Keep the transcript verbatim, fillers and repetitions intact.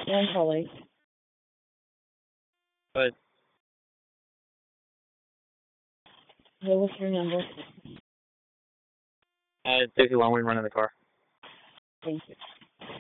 One calling. But What was your number? uh, it's Dixie Long, we run in the car. Thank you.